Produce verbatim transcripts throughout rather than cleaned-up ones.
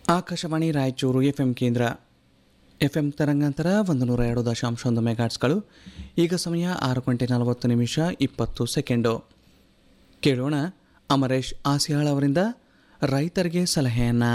Akashvani Raichur F M ಕೇಂದ್ರ. F M ತರಂಗಾಂತರ ಒಂದು ನೂರ ಎರಡು ದಶಾಂಶ ಒಂದು ಮೆಗಾಟ್ಸ್ಗಳು. ಈಗ ಸಮಯ ಆರು ಗಂಟೆ ನಲವತ್ತು ನಿಮಿಷ ಇಪ್ಪತ್ತು ಸೆಕೆಂಡು. ಕೇಳೋಣ ಅಮರೇಶ್ ಆಸಿಯಾಳ್ ಅವರಿಂದ ರೈತರಿಗೆ ಸಲಹೆಯನ್ನು.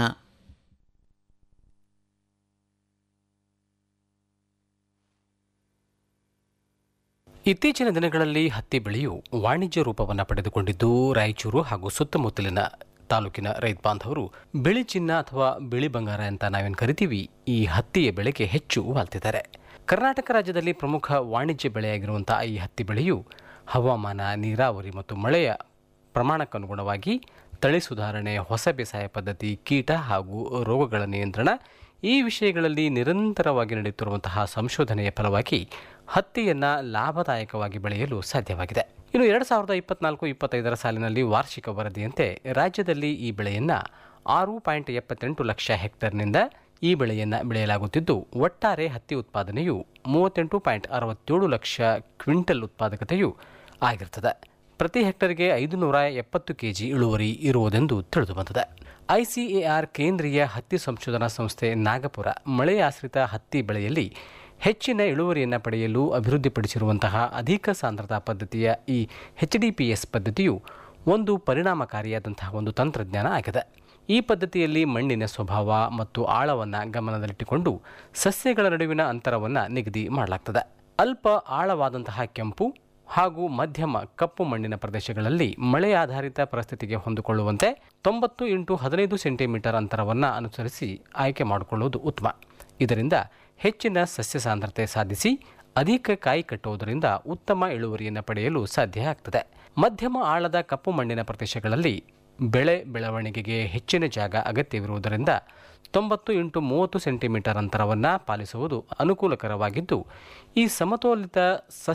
ಇತ್ತೀಚಿನ ದಿನಗಳಲ್ಲಿ ಹತ್ತಿ ಬೆಳೆಯು ವಾಣಿಜ್ಯ ರೂಪವನ್ನು ಪಡೆದುಕೊಂಡಿದ್ದು, ರಾಯಚೂರು ಹಾಗೂ ಸುತ್ತಮುತ್ತಲಿನ ತಾಲೂಕಿನ ರೈತ ಬಾಂಧವರು ಬಿಳಿ ಚಿನ್ನ ಅಥವಾ ಬಿಳಿ ಬಂಗಾರ ಅಂತ ನಾವೇನು ಕರಿತೀವಿ, ಈ ಹತ್ತಿಯ ಬೆಳೆಗೆ ಹೆಚ್ಚು ವಾಲ್ತಿದ್ದಾರೆ. ಕರ್ನಾಟಕ ರಾಜ್ಯದಲ್ಲಿ ಪ್ರಮುಖ ವಾಣಿಜ್ಯ ಬೆಳೆಯಾಗಿರುವಂತಹ ಈ ಹತ್ತಿ ಬೆಳೆಯು ಹವಾಮಾನ, ನೀರಾವರಿ ಮತ್ತು ಮಳೆಯ ಪ್ರಮಾಣಕ್ಕನುಗುಣವಾಗಿ ತಳಿ ಸುಧಾರಣೆ, ಹೊಸ ಬೇಸಾಯ ಪದ್ಧತಿ, ಕೀಟ ಹಾಗೂ ರೋಗಗಳ ನಿಯಂತ್ರಣ ಈ ವಿಷಯಗಳಲ್ಲಿ ನಿರಂತರವಾಗಿ ನಡೆಯುತ್ತಿರುವಂತಹ ಸಂಶೋಧನೆಯ ಫಲವಾಗಿ ಹತ್ತಿಯನ್ನು ಲಾಭದಾಯಕವಾಗಿ ಬೆಳೆಯಲು ಸಾಧ್ಯವಾಗಿದೆ. ಇನ್ನು ಎರಡು ಸಾವಿರದ ಇಪ್ಪತ್ನಾಲ್ಕು ಇಪ್ಪತ್ತೈದರ ಸಾಲಿನಲ್ಲಿ ವಾರ್ಷಿಕ ವರದಿಯಂತೆ ರಾಜ್ಯದಲ್ಲಿ ಈ ಬೆಳೆಯನ್ನು ಆರು ಪಾಯಿಂಟ್ ಎಪ್ಪತ್ತೆಂಟು ಲಕ್ಷ ಹೆಕ್ಟರ್ನಿಂದ ಈ ಬೆಳೆಯನ್ನು ಬೆಳೆಯಲಾಗುತ್ತಿದ್ದು, ಒಟ್ಟಾರೆ ಹತ್ತಿ ಉತ್ಪಾದನೆಯು ಮೂವತ್ತೆಂಟು ಪಾಯಿಂಟ್ ಅರವತ್ತೇಳು ಲಕ್ಷ ಕ್ವಿಂಟಲ್ ಉತ್ಪಾದಕತೆಯು ಆಗಿರುತ್ತದೆ. ಪ್ರತಿ ಹೆಕ್ಟರ್ಗೆ ಐದು ನೂರ ಎಪ್ಪತ್ತು ಕೆಜಿ ಇಳುವರಿ ಇರುವುದೆಂದು ತಿಳಿದುಬಂದಿದೆ. ಐಸಿಎಆರ್ ಕೇಂದ್ರೀಯ ಹತ್ತಿ ಸಂಶೋಧನಾ ಸಂಸ್ಥೆ ನಾಗಪುರ ಮಳೆಯಾಶ್ರಿತ ಹತ್ತಿ ಬೆಳೆಯಲ್ಲಿ ಹೆಚ್ಚಿನ ಇಳುವರಿಯನ್ನು ಪಡೆಯಲು ಅಭಿವೃದ್ಧಿಪಡಿಸಿರುವಂತಹ ಅಧಿಕ ಸಾಂದ್ರತಾ ಪದ್ಧತಿಯ ಈ ಎಚ್ ಡಿ ಪಿ ಎಸ್ ಪದ್ಧತಿಯು ಒಂದು ಪರಿಣಾಮಕಾರಿಯಾದಂತಹ ಒಂದು ತಂತ್ರಜ್ಞಾನ ಆಗಿದೆ. ಈ ಪದ್ಧತಿಯಲ್ಲಿ ಮಣ್ಣಿನ ಸ್ವಭಾವ ಮತ್ತು ಆಳವನ್ನು ಗಮನದಲ್ಲಿಟ್ಟುಕೊಂಡು ಸಸ್ಯಗಳ ನಡುವಿನ ಅಂತರವನ್ನು ನಿಗದಿ ಮಾಡಲಾಗ್ತದೆ. ಅಲ್ಪ ಆಳವಾದಂತಹ ಕೆಂಪು ಹಾಗೂ ಮಧ್ಯಮ ಕಪ್ಪು ಮಣ್ಣಿನ ಪ್ರದೇಶಗಳಲ್ಲಿ ಮಳೆ ಆಧಾರಿತ ಪರಿಸ್ಥಿತಿಗೆ ಹೊಂದಿಕೊಳ್ಳುವಂತೆ ತೊಂಬತ್ತು ಇಂಟು ಹದಿನೈದು ಸೆಂಟಿಮೀಟರ್ ಅಂತರವನ್ನು ಅನುಸರಿಸಿ ಆಯ್ಕೆ ಮಾಡಿಕೊಳ್ಳುವುದು ಉತ್ತಮ. ಇದರಿಂದ ಹೆಚ್ಚಿನ ಸಸ್ಯ ಸಾಂದ್ರತೆ ಸಾಧಿಸಿ ಅಧಿಕ ಕಾಯಿ ಕಟ್ಟುವುದರಿಂದ ಉತ್ತಮ ಇಳುವರಿಯನ್ನು ಪಡೆಯಲು ಸಾಧ್ಯ ಆಗ್ತದೆ. ಮಧ್ಯಮ ಆಳದ ಕಪ್ಪು ಮಣ್ಣಿನ ಪ್ರದೇಶಗಳಲ್ಲಿ ಬೆಳೆ ಬೆಳವಣಿಗೆಗೆ ಹೆಚ್ಚಿನ ಜಾಗ ಅಗತ್ಯವಿರುವುದರಿಂದ ತೊಂಬತ್ತು ಇಂಟು ಮೂವತ್ತು ಸೆಂಟಿಮೀಟರ್ ಅಂತರವನ್ನು ಪಾಲಿಸುವುದು ಅನುಕೂಲಕರವಾಗಿದ್ದು, ಈ ಸಮತೋಲಿತ